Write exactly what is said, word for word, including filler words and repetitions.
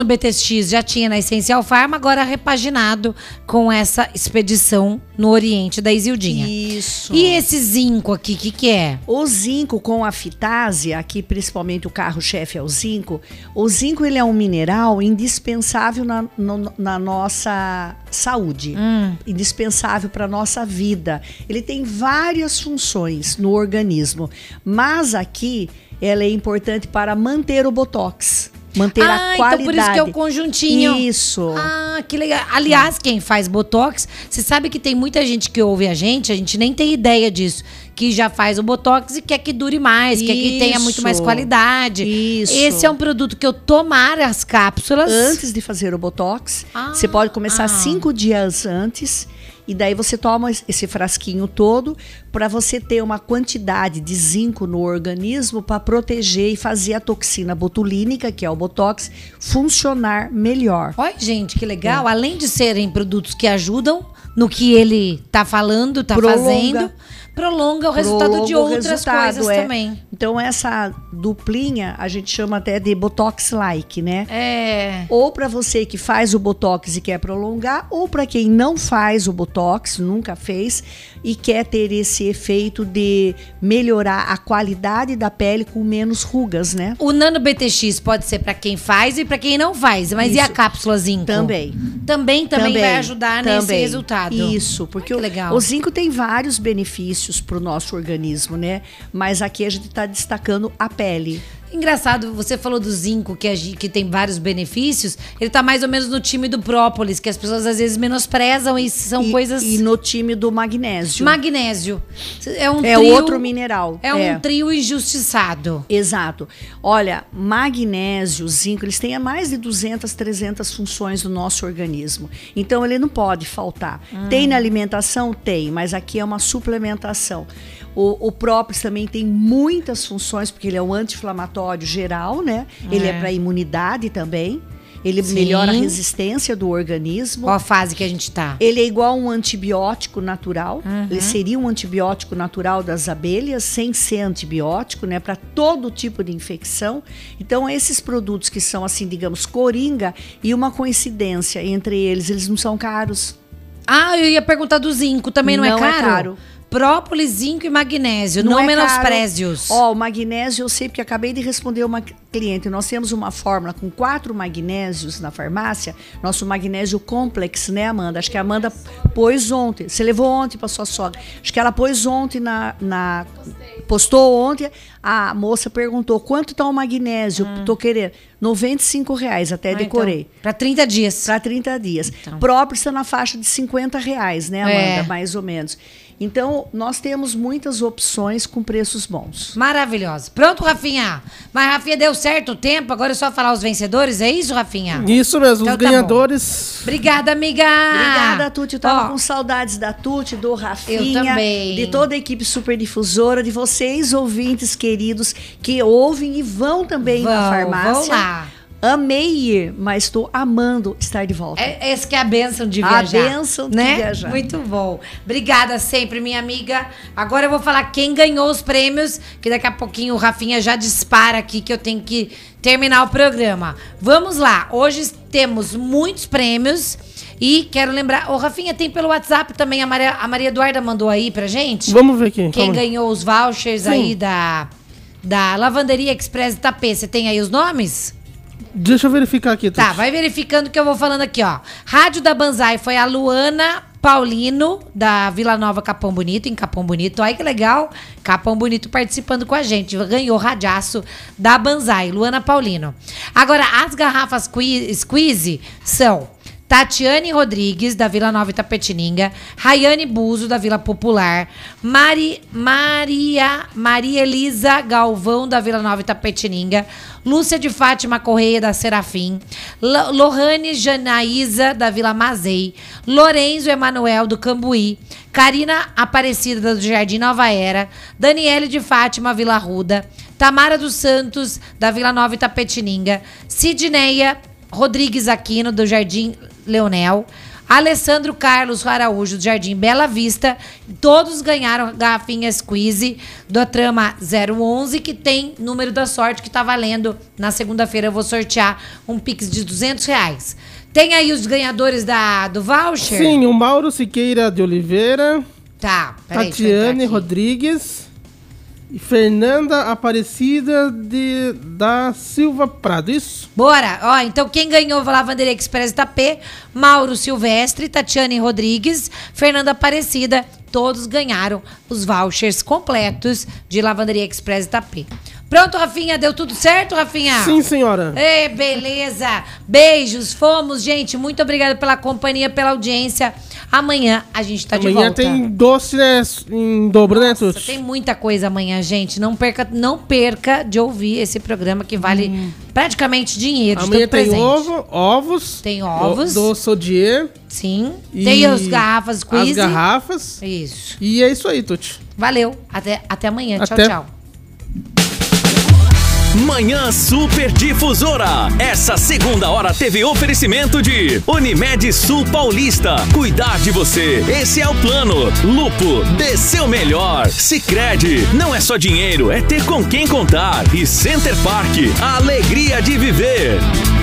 O B T X já tinha na Essencial Pharma, agora repaginado com essa expedição no Oriente da Isildinha. Isso. E esse zinco aqui, o que, que é? O zinco com a fitase, aqui principalmente o carro-chefe é o zinco. O zinco ele é um mineral indispensável na, no, na nossa saúde, hum. indispensável para a nossa vida. Ele tem várias funções no organismo, mas aqui ela é importante para manter o botox. Manter ah, a qualidade. Então por isso que é o conjuntinho. Isso. Ah, que legal. Aliás, quem faz botox, você sabe que tem muita gente que ouve a gente, a gente nem tem ideia disso, que já faz o botox e quer que dure mais, isso. quer que tenha muito mais qualidade. Isso. Esse é um produto que eu tomar as cápsulas. Antes de fazer o botox, ah, você pode começar ah. cinco dias antes. E daí você toma esse frasquinho todo para você ter uma quantidade de zinco no organismo para proteger e fazer a toxina botulínica, que é o botox, funcionar melhor. Olha, gente, que legal. É. Além de serem produtos que ajudam no que ele tá falando, tá Prolonga. fazendo, prolonga o resultado prolonga de outras resultado, coisas é. também. Então essa duplinha a gente chama até de botox-like, né? É. Ou para você que faz o botox e quer prolongar, ou para quem não faz o botox, nunca fez e quer ter esse efeito de melhorar a qualidade da pele com menos rugas, né? O Nano B T X pode ser para quem faz e para quem não faz, mas Isso. e a cápsula zinco? Também. Também, também, também vai ajudar também. nesse resultado. Isso, porque o, legal. o zinco tem vários benefícios para o nosso organismo, né? Mas aqui a gente está destacando a pele. Engraçado, você falou do zinco, que, que tem vários benefícios. Ele tá mais ou menos no time do própolis, que as pessoas às vezes menosprezam e são e, coisas... E no time do magnésio. Magnésio. É um É trio, outro mineral. É, é um trio injustiçado. Exato. Olha, magnésio, zinco, eles têm mais de duzentas, trezentas funções no nosso organismo. Então, ele não pode faltar. Hum. Tem na alimentação? Tem, mas aqui é uma suplementação. O, o própolis também tem muitas funções, porque ele é um anti-inflamatório geral, né? É. Ele é para imunidade também. Ele Sim. melhora a resistência do organismo. Qual a fase que a gente tá? Ele é igual a um antibiótico natural. Uhum. Ele seria um antibiótico natural das abelhas, sem ser antibiótico, né? Para todo tipo de infecção. Então, esses produtos que são, assim, digamos, coringa, e uma coincidência entre eles, eles não são caros. Ah, eu ia perguntar do zinco. Também não, não é caro? Não é caro. Própolis, zinco e magnésio, não, não é menosprézios. Ó, o magnésio eu sei porque acabei de responder uma cliente. Nós temos uma fórmula com quatro magnésios na farmácia. Nosso magnésio complex, né, Amanda? Acho que a Amanda pôs ontem. Você levou ontem para sua sogra. Acho que ela pôs ontem na... na postou ontem. A moça perguntou, quanto tá o magnésio? Hum. Tô querendo. noventa e cinco reais, até ah, decorei. Então, para trinta dias. Para trinta dias. Então. Própolis está na faixa de cinquenta reais, né, Amanda? É. Mais ou menos. Então, nós temos muitas opções com preços bons. Maravilhoso. Pronto, Rafinha? Mas, Rafinha, deu certo o tempo, agora é só falar os vencedores, é isso, Rafinha? Isso mesmo, então, os tá ganhadores. Bom. Obrigada, amiga. Obrigada, Tuti. Eu tava oh. com saudades da Tuti, do Rafinha. Eu também. De toda a equipe super difusora, de vocês, ouvintes queridos, que ouvem e vão também vão, na farmácia. Vão lá. Amei ir, mas estou amando estar de volta. É, essa que é a bênção de viajar. A bênção de né? viajar. Muito bom. Obrigada sempre, minha amiga. Agora eu vou falar quem ganhou os prêmios, que daqui a pouquinho o Rafinha já dispara aqui, que eu tenho que terminar o programa. Vamos lá. Hoje temos muitos prêmios. E quero lembrar, o Rafinha tem pelo WhatsApp também, a Maria, a Maria Eduarda mandou aí pra gente. Vamos ver quem. Quem ganhou os vouchers Sim. aí da, da Lavanderia Express Itapê. Você tem aí os nomes? Deixa eu verificar aqui. Tá, vai verificando que eu vou falando aqui, ó. Rádio da Banzai foi a Luana Paulino, da Vila Nova Capão Bonito, em Capão Bonito. Olha que legal. Capão Bonito participando com a gente. Ganhou radiaço da Banzai, Luana Paulino. Agora, as garrafas Squeeze são Tatiane Rodrigues, da Vila Nova Itapetininga, Rayane Buzo, da Vila Popular, Mari, Maria, Maria Elisa Galvão, da Vila Nova Itapetininga, Lúcia de Fátima Correia, da Serafim, L- Lohane Janaísa, da Vila Mazei, Lorenzo Emanuel, do Cambuí, Karina Aparecida, do Jardim Nova Era, Daniele de Fátima, Vila Ruda, Tamara dos Santos, da Vila Nova Itapetininga, Sidneia Rodrigues Aquino, do Jardim Leonel, Alessandro Carlos Araújo, do Jardim Bela Vista. Todos ganharam garrafinha squeeze da trama zero onze, que tem número da sorte que tá valendo. Na segunda-feira eu vou sortear um Pix de duzentos reais. Tem aí os ganhadores da, do voucher? Sim, o Mauro Siqueira de Oliveira. Tá, peraí. Tatiane Rodrigues. E Fernanda Aparecida de, da Silva Prado, isso? Bora! Ó, então quem ganhou Lavanderia Express Itapê, Mauro Silvestre, Tatiane Rodrigues, Fernanda Aparecida, todos ganharam os vouchers completos de Lavanderia Express Itapê. Pronto, Rafinha? Deu tudo certo, Rafinha? Sim, senhora. Ei, beleza! Beijos, fomos, gente. Muito obrigada pela companhia, pela audiência. Amanhã a gente tá amanhã de volta. Amanhã tem doce, né, em dobro, Nossa, né, Tuti? Tem muita coisa amanhã, gente. Não perca, não perca de ouvir esse programa que vale hum. praticamente dinheiro. Amanhã tem presente. ovo, ovos. Tem ovos. Do Sodier. Sim. Tem as garrafas squeeze. As garrafas. Isso. E é isso aí, Tuti. Valeu. Até, até amanhã. Até. Tchau, tchau. Manhã Super Difusora. Essa segunda hora teve oferecimento de Unimed Sul Paulista. Cuidar de você, esse é o plano. Lupo, dê seu melhor. Sicredi, não é só dinheiro, é ter com quem contar. E Center Park, a alegria de viver.